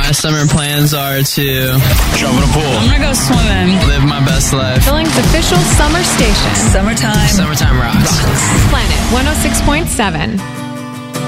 My summer plans are to jump in a pool. I'm gonna go swimming. live my best life. Billings' official summer station. Summertime. Summertime rocks. Planet 106.7.